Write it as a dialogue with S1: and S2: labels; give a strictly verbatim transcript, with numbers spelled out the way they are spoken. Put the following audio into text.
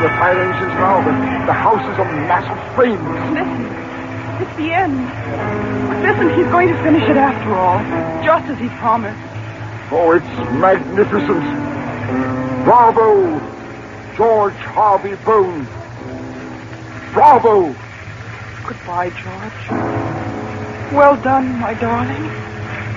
S1: the fire engines now. The, the house is a mass of flames.
S2: Listen. It's the end. But listen, he's going to finish it after all. Just as he promised.
S1: Oh, it's magnificent. Bravo, George Harvey Boone. Bravo.
S2: Goodbye, George. Well done, my darling.